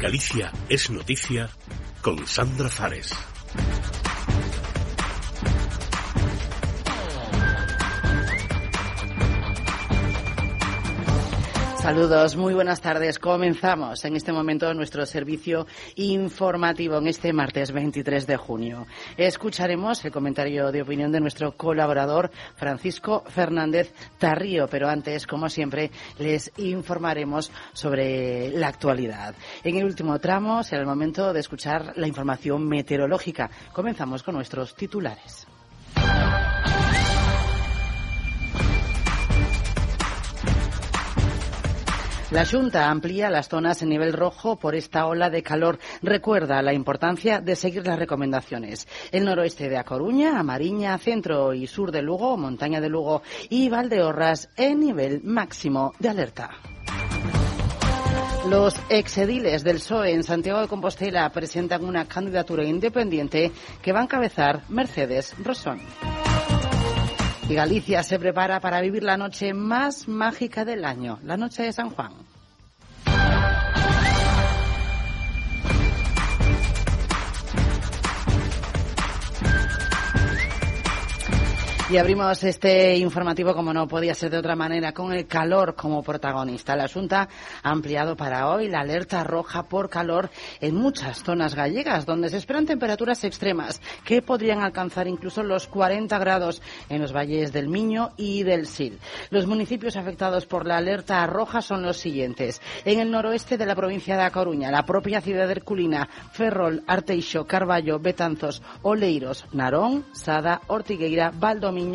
Galicia es noticia con Sandra Fares. Saludos, muy buenas tardes. Comenzamos en este momento nuestro servicio informativo en este martes 23 de junio. Escucharemos el comentario de opinión de nuestro colaborador Francisco Fernández Tarrío, pero antes, como siempre, les informaremos sobre la actualidad. En el último tramo será el momento de escuchar la información meteorológica. Comenzamos con nuestros titulares. La Xunta amplía las zonas en nivel rojo por esta ola de calor. Recuerda la importancia de seguir las recomendaciones. El noroeste de A Coruña, A Mariña, centro y sur de Lugo, montaña de Lugo y Valdeorras en nivel máximo de alerta. Los exediles del PSOE en Santiago de Compostela presentan una candidatura independiente que va a encabezar Mercedes Rosón. Y Galicia se prepara para vivir la noche más mágica del año, la noche de San Juan. Y abrimos este informativo, como no podía ser de otra manera, con el calor como protagonista. La Xunta ha ampliado para hoy la alerta roja por calor en muchas zonas gallegas, donde se esperan temperaturas extremas que podrían alcanzar incluso los 40 grados en los valles del Miño y del Sil. Los municipios afectados por la alerta roja son los siguientes. En el noroeste de la provincia de A Coruña, la propia ciudad de Herculina, Ferrol, Arteixo, Carballo, Betanzos, Oleiros, Narón, Sada, Ortigueira, Valdomiño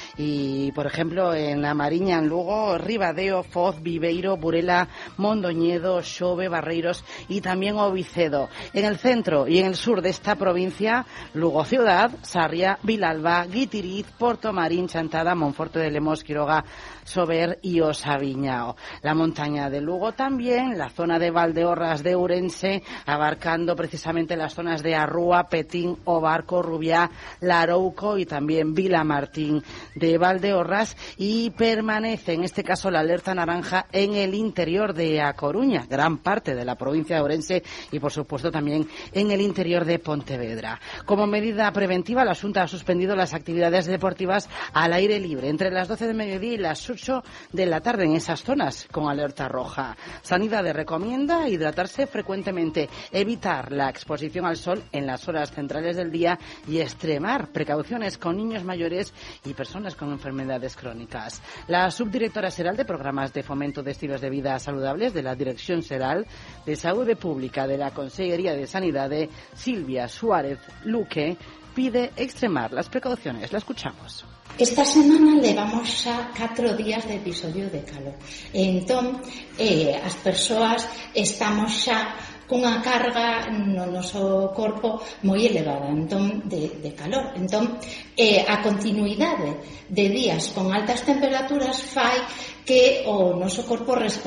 y, por ejemplo, en A Mariña, en Lugo, Ribadeo, Foz, Viveiro, Burela, Mondoñedo, Xove, Barreiros y también Ovicedo. En el centro y en el sur de esta provincia, Lugo Ciudad, Sarria, Vilalba, Guitiriz, Portomarín, Chantada, Monforte de Lemos, Quiroga, Sober y Osaviñao. La montaña de Lugo también, la zona de Valdeorras de Ourense, abarcando precisamente las zonas de Arrúa, Petín, Obarco, Rubiá, Larouco y también Vilamartín de Valdeorras, y permanece en este caso la alerta naranja en el interior de A Coruña, gran parte de la provincia de Ourense y por supuesto también en el interior de Pontevedra. Como medida preventiva, la Xunta ha suspendido las actividades deportivas al aire libre entre las 12 del mediodía y las 8 de la tarde en esas zonas con alerta roja. Sanidade recomienda hidratarse frecuentemente, evitar la exposición al sol en las horas centrales del día y extremar precauciones con niños mayores y personas con enfermedades crónicas. La subdirectora xeral de Programas de Fomento de Estilos de Vida Saludables de la Dirección Xeral de Saúde Pública de la Consellería de Sanidade, Silvia Suárez Luque, pide extremar las precauciones. La escuchamos. Esta semana levamos xa 4 días de episodio de calor. Entón, as persoas estamos xa cunha carga no noso corpo moi elevada, entón, de calor. Entón, a continuidade de días con altas temperaturas fai que o noso corpo